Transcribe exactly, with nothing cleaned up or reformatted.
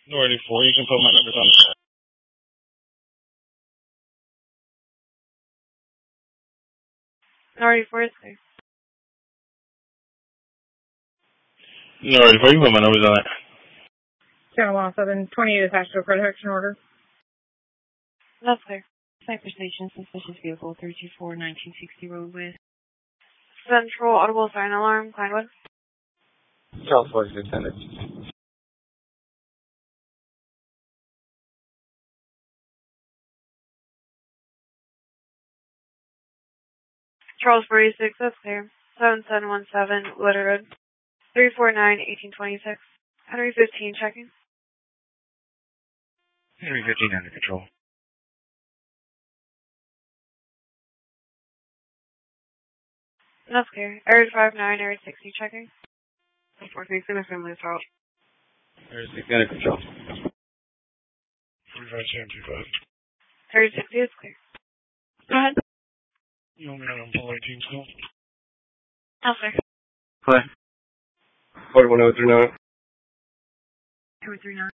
ninety-four, you can put my numbers on. ninety-four is clear. ninety-four, you can put my numbers on it. Channel one seven, twenty-eight attached to a protection order. That's clear. Sniper Station, suspicious vehicle, three two four, nineteen sixty roadway. Central audible sign alarm, Kleinwood. Charles forty-six hundred. Charles forty-six, that's clear. seven seven one seven, Letter Road. three four nine, eighteen twenty-six. Henry fifteen, checking. Henry fifteen under control. That's clear. Area five nine, Area sixty, checking. four six in a family assault. Area sixty under control. forty-five seven two five. Area sixty is clear. Go ahead. You want me on Pole eighteen school? That's clear. Play. forty-one oh three nine. two three nine.